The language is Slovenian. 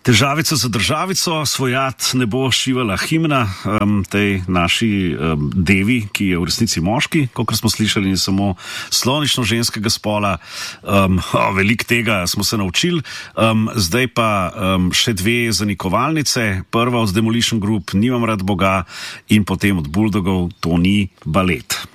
Težavico za državico, svojat ne bo šivala himna tej naši devi, ki je v resnici moški, kot smo slišali, in samo slovnično ženskega spola. Veliko tega smo se naučili. Zdaj pa še dve zanikovalnice. Prva od Demolition Group, Nimam rad Boga, in potem od Bulldogov, To ni balet.